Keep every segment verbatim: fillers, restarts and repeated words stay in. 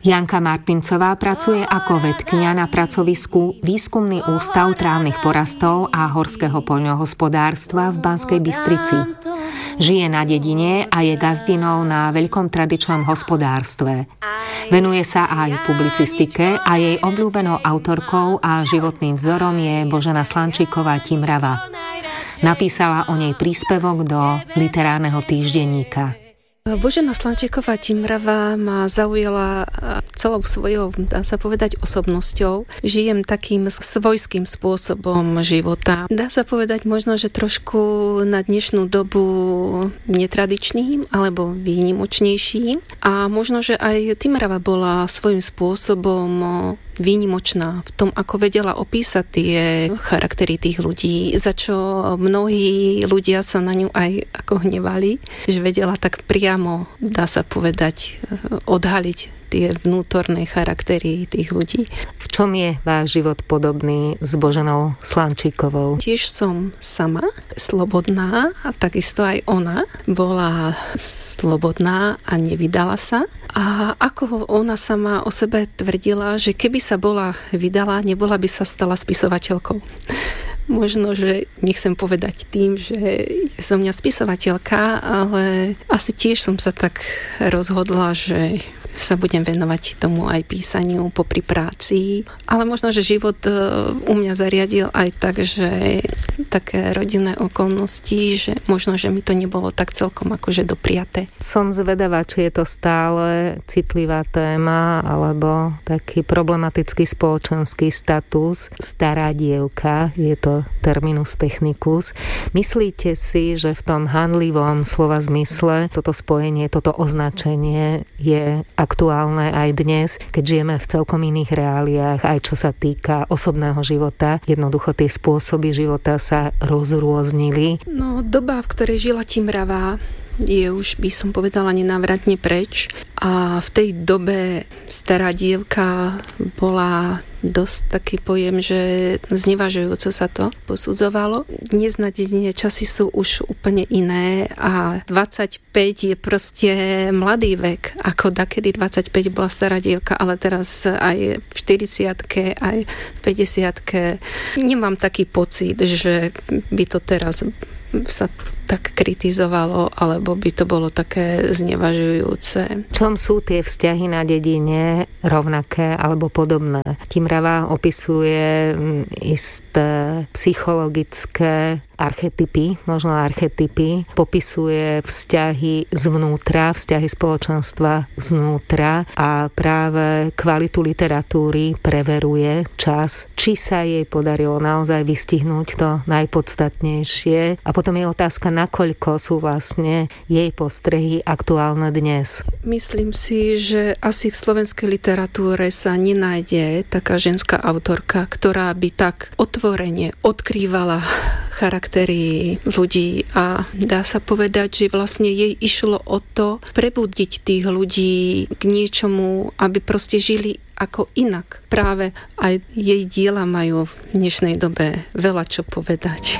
Janka Martincová pracuje ako vedkyňa na pracovisku Výskumný ústav trávnych porastov a horského poľnohospodárstva v Banskej Bystrici. Žije na dedine a je gazdinou na veľkom tradičnom hospodárstve. Venuje sa aj publicistike a jej obľúbenou autorkou a životným vzorom je Božena Slančíková Timrava. Napísala o nej príspevok do literárneho týždenníka. Božena Slančíková Timrava ma zaujala celou svojou, dá sa povedať, osobnosťou. Žijem takým svojským spôsobom života. Dá sa povedať možno, že trošku na dnešnú dobu netradičným alebo výnimočnejším. A možno, že aj Timrava bola svojím spôsobom výnimočná v tom, ako vedela opísať tie charaktery tých ľudí, za čo mnohí ľudia sa na ňu aj ako hnevali, že vedela tak priamo, dá sa povedať, odhaliť tie vnútorné charaktery tých ľudí. V čom je váš život podobný s Boženou Slančíkovou? Tiež som sama, slobodná a takisto aj ona bola slobodná a nevydala sa. A ako ona sama o sebe tvrdila, že keby sa bola vydala, nebola by sa stala spisovateľkou. Možno, že nechcem povedať tým, že je som mňa spisovateľka, ale asi tiež som sa tak rozhodla, že sa budem venovať tomu aj písaniu popri práci. Ale možno, že život u mňa zariadil aj tak, že také rodinné okolnosti, že možno, že mi to nebolo tak celkom akože dopriaté. Som zvedavá, či je to stále citlivá téma alebo taký problematický spoločenský status. Stará dievka, je to terminus technicus. Myslíte si, že v tom hanlivom slova zmysle toto spojenie, toto označenie je aktuálne aj dnes, keď žijeme v celkom iných reáliách, aj čo sa týka osobného života? Jednoducho tie spôsoby života sa rozrôznili. No, doba, v ktorej žila Timrava, je už, by som povedala, nenávratne preč. A v tej dobe stará dievka bola dosť taký pojem, že znevažujúco sa to posudzovalo. Dnes na dedine časy sú už úplne iné a dvadsaťpäť je proste mladý vek, ako dakedy dvadsaťpäť bola stará dievka, ale teraz aj v štyridsiatke, aj v päťdesiatke. Nemám taký pocit, že by to teraz sa tak kritizovalo, alebo by to bolo také znevažujúce. Čom sú tie vzťahy na dedine rovnaké alebo podobné? Timrava opisuje isté psychologické archetypy, možno archetypy, popisuje vzťahy zvnútra, vzťahy spoločenstva znútra a práve kvalitu literatúry preveruje čas, či sa jej podarilo naozaj vystihnúť to najpodstatnejšie. A potom je otázka, nakoľko sú vlastne jej postrehy aktuálne dnes. Myslím si, že asi v slovenskej literatúre sa nenájde taká ženská autorka, ktorá by tak otvorene odkrývala charaktery ľudí a dá sa povedať, že vlastne jej išlo o to prebudiť tých ľudí k niečomu, aby proste žili ako inak. Práve aj jej diela majú v dnešnej dobe veľa čo povedať.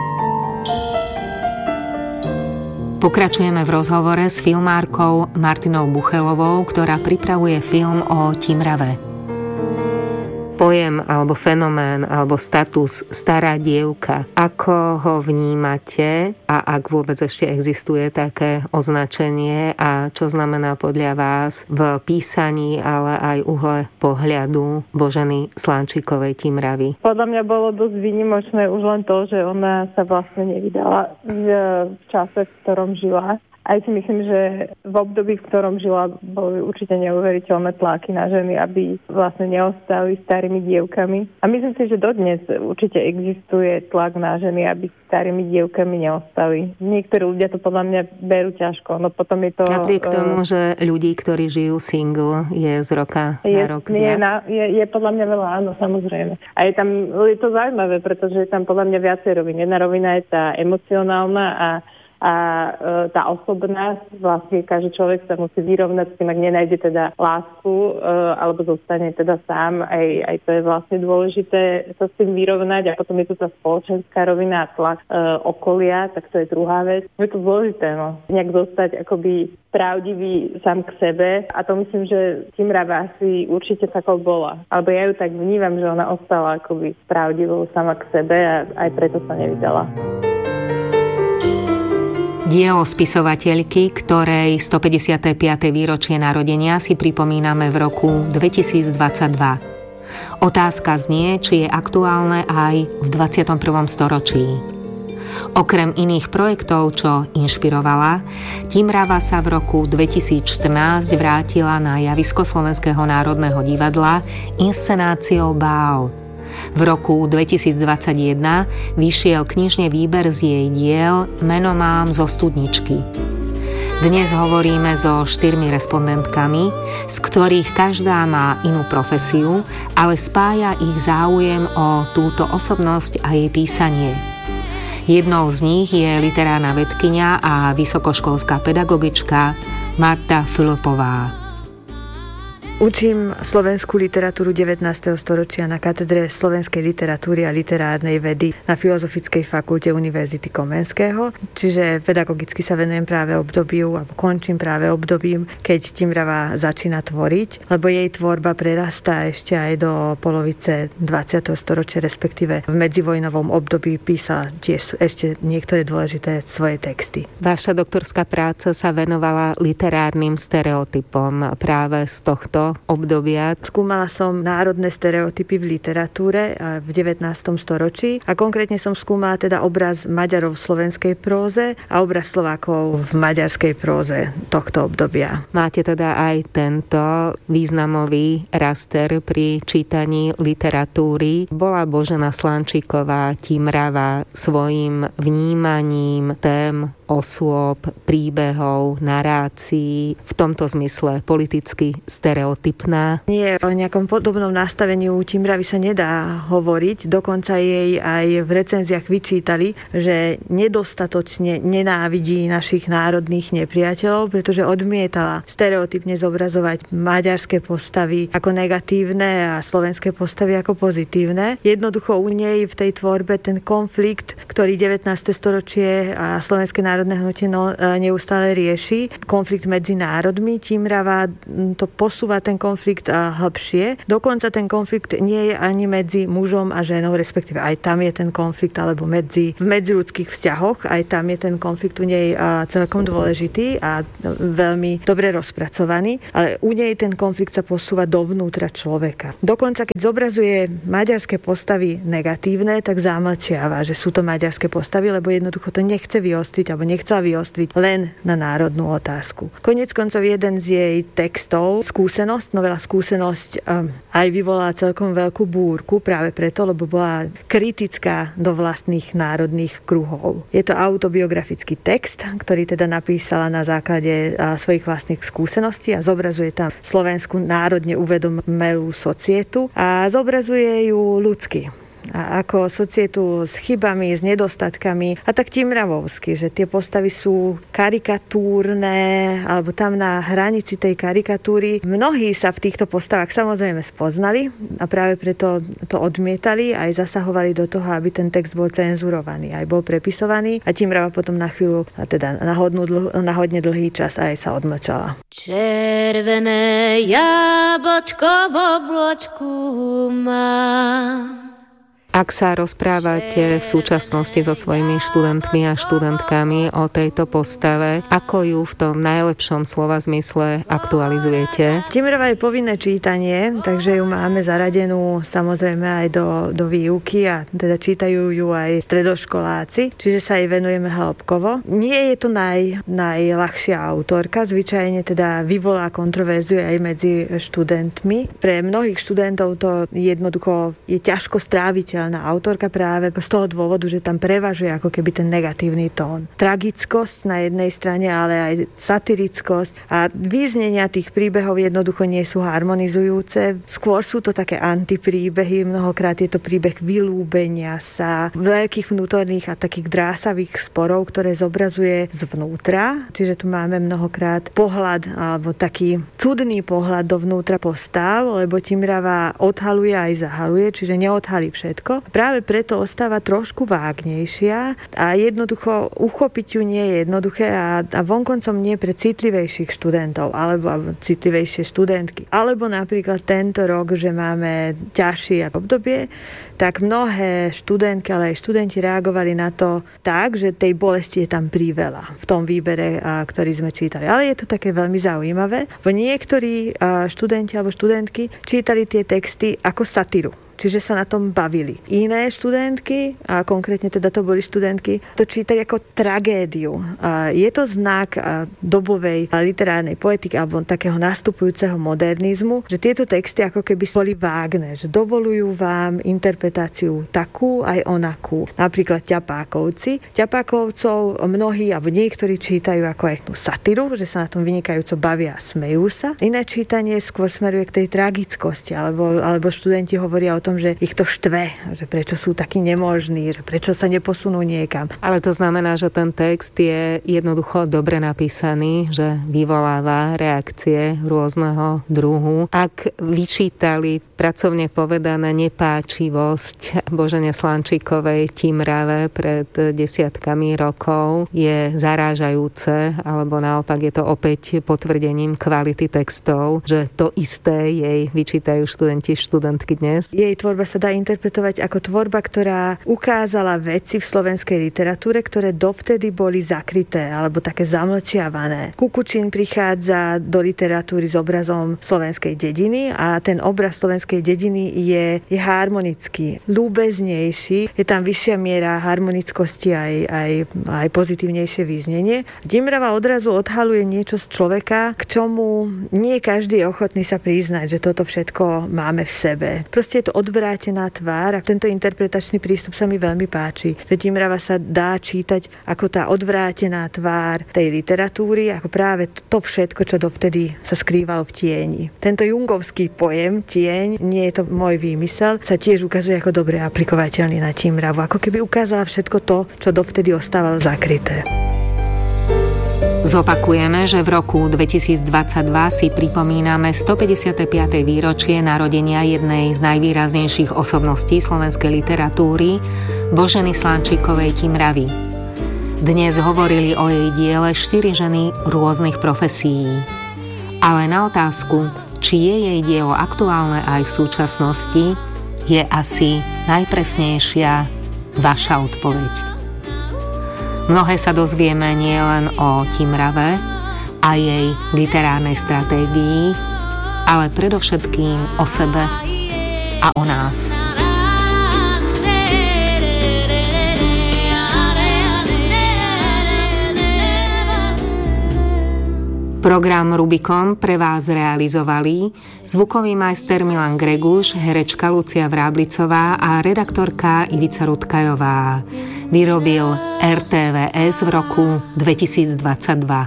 Pokračujeme v rozhovore s filmárkou Martinou Buchelovou, ktorá pripravuje film o Timrave. Pojem alebo fenomén alebo status stará dievka. Ako ho vnímate a ak vôbec ešte existuje také označenie a čo znamená podľa vás v písaní, ale aj uhle pohľadu Boženy Slančíkovej Timravy? Podľa mňa bolo dosť výnimočné už len to, že ona sa vlastne nevydala v čase, v ktorom žila. Aj si myslím, že v období, v ktorom žila, boli určite neuveriteľné tlaky na ženy, aby vlastne neostali starými dievkami. A myslím si, že dodnes určite existuje tlak na ženy, aby starými dievkami neostali. Niektorí ľudia to podľa mňa berú ťažko. No potom je to... Napriek tomu, že ľudí, ktorí žijú single, je z roka je, na rok viac. Je, na, je, je podľa mňa veľa, áno, samozrejme. A je tam, je to zaujímavé, pretože je tam podľa mňa viacej rovín. Jedna rovina je tá emocionálna a A e, tá osobnosť, vlastne každý človek sa musí vyrovnať s tým, ak nenájde teda lásku, e, alebo zostane teda sám, aj, aj to je vlastne dôležité sa s tým vyrovnať. A potom je tu tá spoločenská rovina a tlak e, okolia, tak to je druhá vec. Je to dôležité, no. Nejak zostať akoby pravdivý sám k sebe. A to myslím, že Timrava asi určite takou bola. Alebo ja ju tak vnímam, že ona ostala akoby pravdivou sama k sebe a aj preto sa nevydala. Dielo spisovateľky, ktorej stopäťdesiate piate výročie narodenia si pripomíname v roku dvetisícdvadsaťdva. Otázka znie, či je aktuálne aj v dvadsiatom prvom storočí. Okrem iných projektov, čo inšpirovala, Timrava sa v roku dvetisícštrnásť vrátila na javisko Slovenského národného divadla inscenáciou Bál. V roku dvetisícdvadsaťjeden vyšiel knižný výber z jej diel Meno mám zo studničky. Dnes hovoríme so štyrmi respondentkami, z ktorých každá má inú profesiu, ale spája ich záujem o túto osobnosť a jej písanie. Jednou z nich je literárna vedkyňa a vysokoškolská pedagogička Marta Filipová. Učím slovenskú literatúru devätnásteho storočia na katedre slovenskej literatúry a literárnej vedy na Filozofickej fakulte Univerzity Komenského. Čiže pedagogicky sa venujem práve obdobiu, alebo končím práve obdobím, keď Timrava začína tvoriť, lebo jej tvorba prerastá ešte aj do polovice dvadsiateho storočia, respektíve v medzivojnovom období písala tiež ešte niektoré dôležité svoje texty. Vaša doktorská práca sa venovala literárnym stereotypom práve z tohto obdobia. Skúmala som národné stereotypy v literatúre v devätnástom storočí a konkrétne som skúmala teda obraz Maďarov v slovenskej próze a obraz Slovákov v maďarskej próze tohto obdobia. Máte teda aj tento významový raster pri čítaní literatúry. Bola Božena Slančíková Timrava svojim vnímaním tém, osôb, príbehov, narácií v tomto zmysle politicky stereotypná? Nie, o nejakom podobnom nastavení u Timravy sa nedá hovoriť. Dokonca jej aj v recenziách vyčítali, že nedostatočne nenávidí našich národných nepriateľov, pretože odmietala stereotypne zobrazovať maďarské postavy ako negatívne a slovenské postavy ako pozitívne. Jednoducho u nej v tej tvorbe ten konflikt, ktorý devätnáste storočie a slovenské národné hnutie neustále rieši, konflikt medzi národmi. Timrava to posúva ten konflikt hlbšie. Dokonca ten konflikt nie je ani medzi mužom a ženou, respektíve aj tam je ten konflikt, alebo medzi, v medziľudských vzťahoch, aj tam je ten konflikt u nej celkom dôležitý a veľmi dobre rozpracovaný, ale u nej ten konflikt sa posúva dovnútra človeka. Dokonca, keď zobrazuje maďarské postavy negatívne, tak zamlčiava, že sú to maďarské postavy, lebo jednoducho to nechce vyostriť, alebo nechcela vyostriť len na národnú otázku. Koniec koncov jeden z jej textov, Skúsenosť, novela Skúsenosť, aj vyvolala celkom veľkú búrku práve preto, lebo bola kritická do vlastných národných kruhov. Je to autobiografický text, ktorý teda napísala na základe svojich vlastných skúseností a zobrazuje tam slovenskú národne uvedomelú societu a zobrazuje ju ľudsky. A ako societu s chybami, s nedostatkami a tak timravovsky, že tie postavy sú karikatúrne alebo tam na hranici tej karikatúry. Mnohí sa v týchto postavách samozrejme spoznali a práve preto to odmietali a aj zasahovali do toho, aby ten text bol cenzurovaný, aj bol prepisovaný a Timrava potom na chvíľu, a teda na, hodnú, na hodne dlhý čas aj sa odmlčala. Červené jablčko v oblôčku mám. Ak sa rozprávate v súčasnosti so svojimi študentmi a študentkami o tejto postave, ako ju v tom najlepšom slova zmysle aktualizujete? Timrava je povinné čítanie, takže ju máme zaradenú samozrejme aj do, do výuky a teda čítajú ju aj stredoškoláci, čiže sa jej venujeme hĺbkovo. Nie je to naj, najľahšia autorka, zvyčajne teda vyvolá kontroverziu aj medzi študentmi. Pre mnohých študentov to jednoducho je ťažko stráviteľné nepriateľná autorka práve z toho dôvodu, že tam prevažuje ako keby ten negatívny tón. Tragickosť na jednej strane, ale aj satirickosť a význenia tých príbehov jednoducho nie sú harmonizujúce. Skôr sú to také antipríbehy, mnohokrát je to príbeh vylúbenia sa, veľkých vnútorných a takých drásavých sporov, ktoré zobrazuje zvnútra. Čiže tu máme mnohokrát pohľad alebo taký cudný pohľad dovnútra postav, lebo Timrava odhaluje aj zahaluje, čiže neodhalí všetko. Práve preto ostáva trošku vágnejšia a jednoducho uchopiť ju nie je jednoduché a, a vonkoncom nie pre citlivejších študentov alebo, alebo citlivejšie študentky. Alebo napríklad tento rok, že máme ťažšie obdobie, tak mnohé študentky, ale aj študenti reagovali na to tak, že tej bolesti je tam priveľa v tom výbere, ktorý sme čítali. Ale je to také veľmi zaujímavé, bo niektorí študenti alebo študentky čítali tie texty ako satíru. Čiže sa na tom bavili. Iné študentky, a konkrétne teda to boli študentky, to čítali ako tragédiu. A je to znak dobovej literárnej poetiky alebo takého nastupujúceho modernizmu, že tieto texty ako keby boli vágne, že dovolujú vám interpretáciu takú aj onakú. Napríklad Ťapákovci. Ťapákovcov mnohí alebo niektorí čítajú ako aj tú satíru, že sa na tom vynikajúco bavia a smejú sa. Iné čítanie skôr smeruje k tej tragickosti, alebo, alebo študenti hovoria o tom, že ich to štve, že prečo sú takí nemožní, že prečo sa neposunú niekam. Ale to znamená, že ten text je jednoducho dobre napísaný, že vyvoláva reakcie rôzneho druhu. Ak vyčítali pracovne povedané nepáčivosť Božene Slančíkovej Timrave pred desiatkami rokov, je zarážajúce, alebo naopak je to opäť potvrdením kvality textov, že to isté jej vyčítajú študenti, študentky dnes. Jej tvorba sa dá interpretovať ako tvorba, ktorá ukázala veci v slovenskej literatúre, ktoré dovtedy boli zakryté alebo také zamlčiavané. Kukučín prichádza do literatúry s obrazom slovenskej dediny a ten obraz slovenskej dediny je, je harmonický, ľúbeznejší, je tam vyššia miera harmonickosti aj, aj, aj pozitívnejšie význenie. Timrava odrazu odhaluje niečo z človeka, k čomu nie každý je ochotný sa priznať, že toto všetko máme v sebe. Proste je to odvrátená tvár a tento interpretačný prístup sa mi veľmi páči. Že Timrava sa dá čítať ako tá odvrátená tvár tej literatúry, ako práve to všetko, čo dovtedy sa skrývalo v tieni. Tento jungovský pojem tieň, nie je to môj výmysel, sa tiež ukazuje ako dobre aplikovateľný na Timravu. Ako keby ukázala všetko to, čo dovtedy ostávalo zakryté. Zopakujeme, že v roku dvetisícdvadsaťdva si pripomíname stopäťdesiate piate výročie narodenia jednej z najvýraznejších osobností slovenskej literatúry, Boženy Slančíkovej Timravy. Dnes hovorili o jej diele štyri ženy rôznych profesií. Ale na otázku, či je jej dielo aktuálne aj v súčasnosti, je asi najpresnejšia vaša odpoveď. Mnohé sa dozvieme nielen o Timrave a jej literárnej stratégii, ale predovšetkým o sebe a o nás. Program Rubikon pre vás realizovali zvukový majster Milan Greguš, herečka Lucia Vráblicová a redaktorka Ivica Rutkajová. Vyrobil er té vé es v roku dvetisícdvadsaťdva.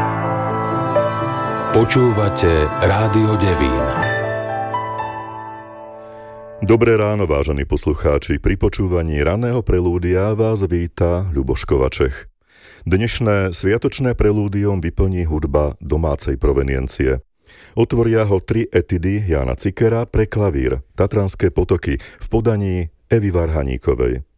Počúvate Rádio Devín. Dobré ráno, vážení poslucháči. Pri počúvaní raného prelúdia vás víta Ľuboš Kovačech. Dnešné sviatočné prelúdium vyplní hudba domácej proveniencie. Otvoria ho tri etidy Jána Cikera pre klavír Tatranské potoky v podaní Evy Varhaníkovej.